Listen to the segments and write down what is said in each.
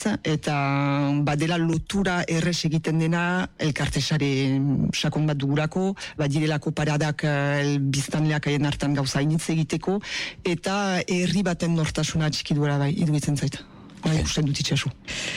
eta badela lotura errez egiten dena elkartesare sakon bat dugurako, badirelako paradak biztanleak haien hartan gauza initz egiteko, eta herri baten nortasuna txiki duela bai, iduitzen zait. Usten dut itxasu.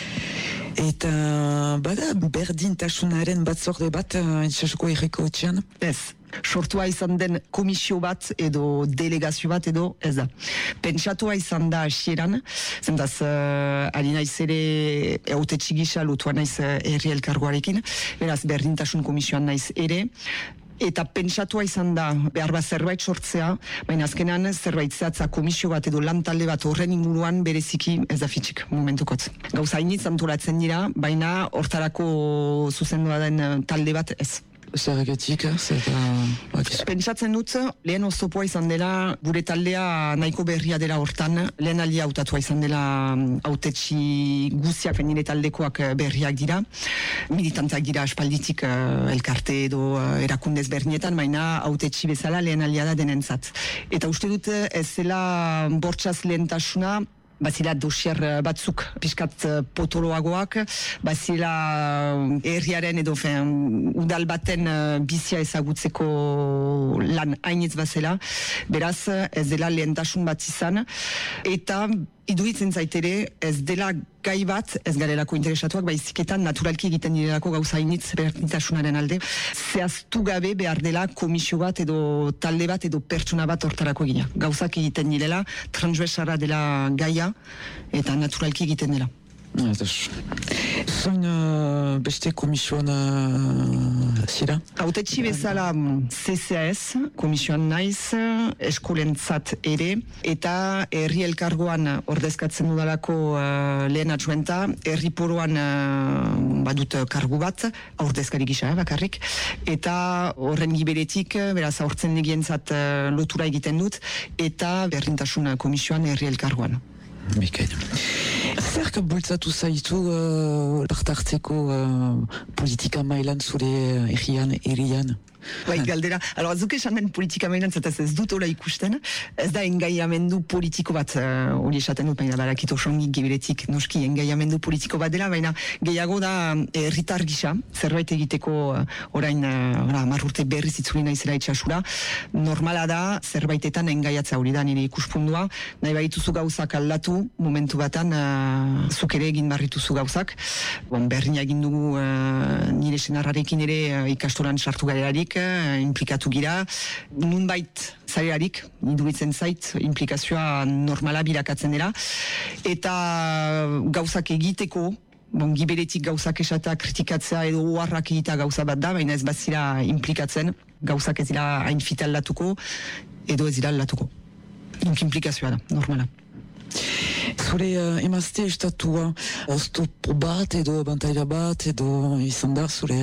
Eta bada berdintasunaren batzorde bat itxasuko erriko etxean? Ez. Sortua izan den komisio bat edo delegazio bat edo ez da. Pentsatua izan da hasieran, zentaz ari naiz ere hautetsi gisa lotua naiz herri elkargoarekin, beraz berdintasun komisioan naiz ere, eta pentsatua izan da behar bat zerbait sortzea, baina azkenan zerbait zehatza komisio bat edo lan talde bat horren inguruan bereziki ez da fitxik momentukotz. Gauza hainitz antolatzen dira, baina hortarako zuzendua den talde bat ez. Zergatik, pentsatzen dut, lehen oztopoa izan dela, gure taldea nahiko berria dela hortan, lehen aldia hautatua izan dela hautetsi guziak, nire taldekoak berriak dira, militantak dira aspalditik elkarte edo erakundez bernietan, baina hautetsi bezala lehen aldia da denentzat. Eta uste dut ez zela bortxaz lehentasuna, bazila dosier batzuk pixkat potoloagoak, bazila herriaren edo udal baten bizia ezagutzeko lan hainitz bazela, beraz ez dela lehentasun bat izan, eta iduitzen zaitere ez dela gai bat, ez garelako interesatuak, baiziketan naturalki egiten direlako gauza hainitz berdintasunaren alde, zehaztu gabe behar dela komisio bat edo talde bat edo pertsona bat hortarako egina. Gauzak egiten direla, transversara dela gaia, eta naturalki egiten dela. Zoin beste komisioan zira? Hautetsi bezala CCAS, komisioan naiz, eskolentzat ere, eta herri elkargoan ordezkatzen dudalako lehen atxuenta, herri poroan badut kargu bat, ordezkari gisa bakarrik, eta horren giberetik, beraz aurtzen digientzat lotura egiten dut, eta berdintasun komisioan herri elkargoan. Mikael. Zerk bultzatu zaitu partartzeko politika mailan zure herrian? Bai, galdera. Alors, zuke esan den politika mailan zatez ez dut hola ikusten, ez da engaiamendu politiko bat, hori esaten dut, baina barakito songi giberetik noski engaiamendu politiko bat dela, baina gehiago da herritar gisa, zerbait egiteko orain marrurte berriz itzuli naizela itxasura, normala da zerbaitetan engaiatza hori da nire ikuspundua, nahi baituzu gauzak aldatu, momentu batan zuk ere egin barrituzu gauzak, berdina egin dugu nire senarrarekin ere ikastolan sartu garelarik, implikatu gira, nunbait zarearik, iduitzen zait, implikazioa normala bilakatzen dela, eta gauzak egiteko, giberetik gauzak esatea, kritikatzea edo oharrak egitea gauza bat da, baina ez bazira implikatzen, gauzak ez dira hain fita aldatuko, edo ez dira aldatuko. Implikazioa da, normala. Zure emazte estatua, oztopo bat edo bantaila bat edo izan da zure...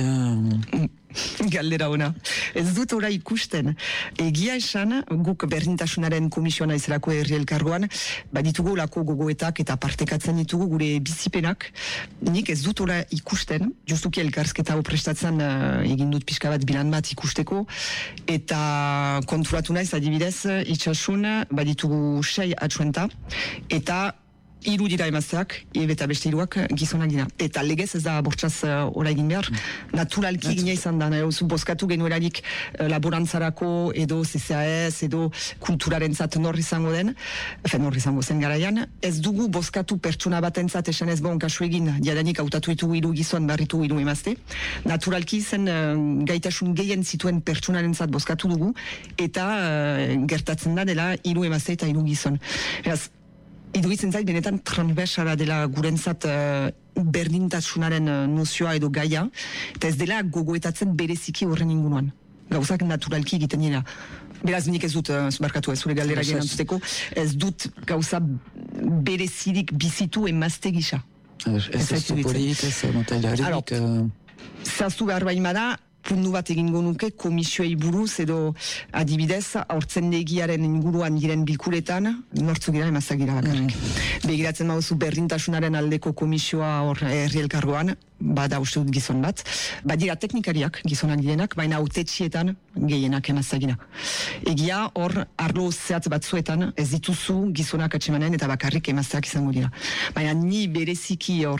Galdera ona. Ez dut ora ikusten. Egia esan, guk berdintasunaren komisioa naizelako herri elkargoan, baditugu lako gogoetak eta partekatzen ditugu gure bizipenak. Nik ez dut ora ikusten, justuki elkarsketa prestatzen egin dut pixka bat bilan bat ikusteko, eta konturatu naiz adibidez, itxasun baditugu 6 atxuenta, eta 3 dira emazteak, eta beste 3 gizonak dira. Eta legez ez da bortxaz ora egin behar. Naturalki gina izan da, bozkatu genuelarik laborantzarako edo CCAS edo kulturaren zat norri izango den, norri izango zen garaian, ez dugu bozkatu pertsona batentzat esan ez bon kasu egin, jadanik hautatu ditugu 3 gizon barritu 3 emazte. Naturalki zen gaitasun gehien zituen pertsonaren zat bozkatu dugu, eta gertatzen da dela 3 emazte eta 3 gizon. Beraz, iduitzen zait, benetan transversala dela gurentzat berdintasunaren nozioa edo gaia, eta ez dela gogoetatzen bereziki horren inguruan. Gauzak naturalki egiten dira. Beraz, nik ez dut, zubarkatu ez, zure galdera genantzuteko, ez dut gauza berezirik bizitu emazte gisa. Ez oztoporik, ez montailarik... Zaztu behar bain bada, pundu bat egingo nuke komisioei buruz edo adibidez aurtzendegiaren inguruan diren bilkuretan nortzu gira emazak gira bakarrik. Begiratzen baduzu berdintasunaren aldeko komisioa hor herri elkargoan, bada uste dut gizon bat, badira teknikariak gizonak direnak, baina hautetxietan gehienak emazak gira. Egia hor arlo zehatz batzuetan ez dituzu gizonak atxemanen eta bakarrik emazak izango dira. Baina ni bereziki hor